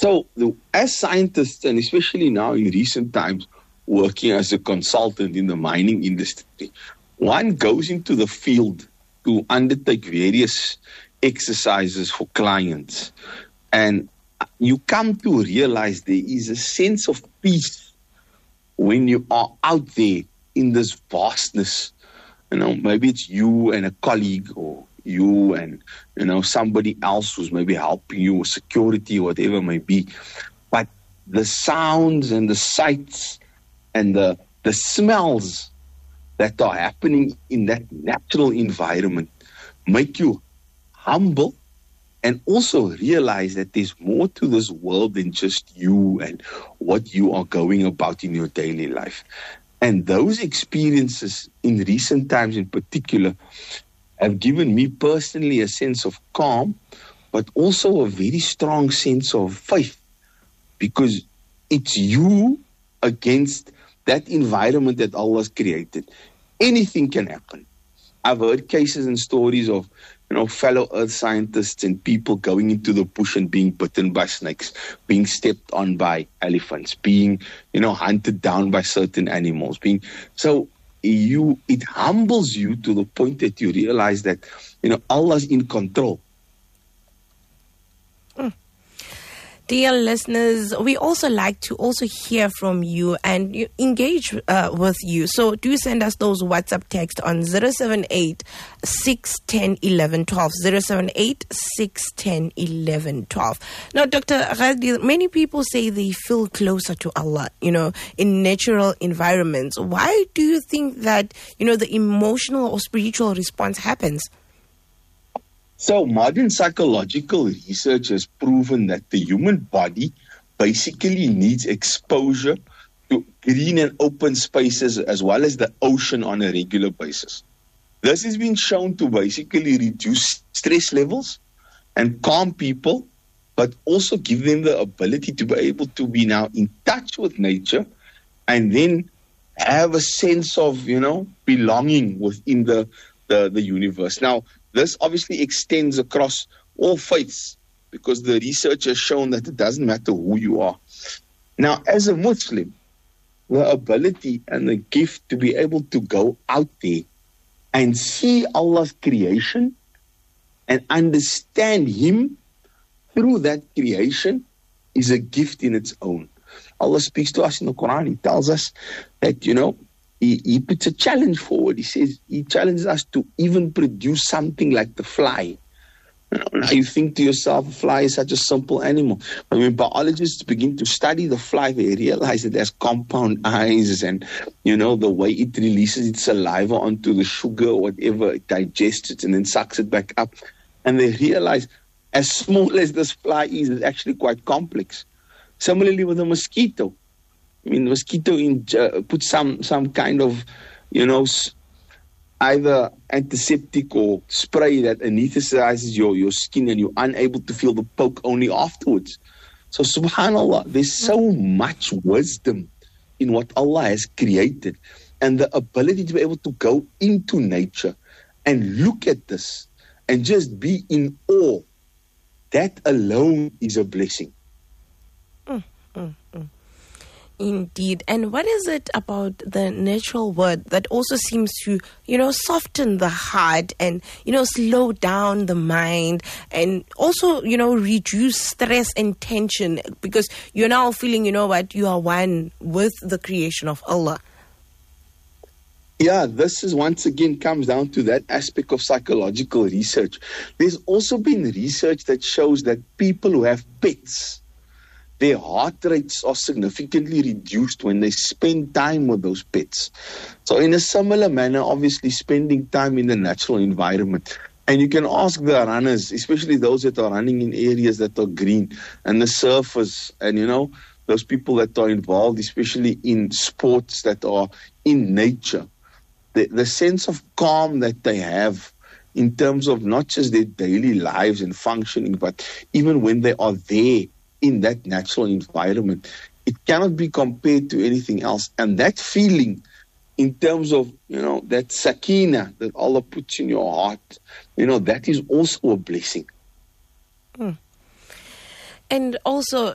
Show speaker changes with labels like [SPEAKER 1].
[SPEAKER 1] So, as scientists, and especially now in recent times, working as a consultant in the mining industry, one goes into the field to undertake various exercises for clients. And you come to realize there is a sense of peace when you are out there in this vastness. Maybe it's you and a colleague, or you and, somebody else who's maybe helping you, or security, or whatever it may be. But the sounds and the sights and the smells that are happening in that natural environment make you humble, and also realize that there's more to this world than just you and what you are going about in your daily life. And those experiences in recent times in particular have given me personally a sense of calm, but also a very strong sense of faith, because it's you against that environment that Allah has created. Anything can happen. I've heard cases and stories of, fellow earth scientists and people going into the bush and being bitten by snakes, being stepped on by elephants, being, hunted down by certain animals. It humbles you to the point that you realize that, Allah's in control.
[SPEAKER 2] Dear listeners, we also like to also hear from you and engage with you. So do send us those WhatsApp texts on 078 610 1112, 078 610 1112. Now, Dr. Ghazli, many people say they feel closer to Allah, in natural environments. Why do you think that, the emotional or spiritual response happens?
[SPEAKER 1] So modern psychological research has proven that the human body basically needs exposure to green and open spaces as well as the ocean on a regular basis. This has been shown to basically reduce stress levels and calm people, but also give them the ability to be able to be now in touch with nature and then have a sense of, belonging within the universe. Now, this obviously extends across all faiths, because the research has shown that it doesn't matter who you are. Now, as a Muslim, the ability and the gift to be able to go out there and see Allah's creation and understand Him through that creation is a gift in its own. Allah speaks to us in the Quran. He tells us that, He puts a challenge forward. He says, He challenges us to even produce something like the fly. Now you think to yourself, a fly is such a simple animal. But when biologists begin to study the fly, they realize that it has compound eyes and, the way it releases its saliva onto the sugar or whatever, it digests it and then sucks it back up. And they realize, as small as this fly is, it's actually quite complex. Similarly with a mosquito. The mosquito puts some kind of, either antiseptic or spray that anesthetizes your skin, and you're unable to feel the poke only afterwards. So subhanAllah, there's so much wisdom in what Allah has created, and the ability to be able to go into nature and look at this and just be in awe. That alone is a blessing.
[SPEAKER 2] Indeed. And what is it about the natural world that also seems to, soften the heart and, slow down the mind and also, reduce stress and tension, because you're now feeling, you are one with the creation of Allah?
[SPEAKER 1] Yeah, this is once again comes down to that aspect of psychological research. There's also been research that shows that people who have pets, their heart rates are significantly reduced when they spend time with those pets. So in a similar manner, obviously spending time in the natural environment. And you can ask the runners, especially those that are running in areas that are green, and the surfers, and those people that are involved, especially in sports that are in nature. The sense of calm that they have in terms of not just their daily lives and functioning, but even when they are there in that natural environment, it cannot be compared to anything else. And that feeling in terms of, that sakina that Allah puts in your heart, that is also a blessing.
[SPEAKER 2] And also,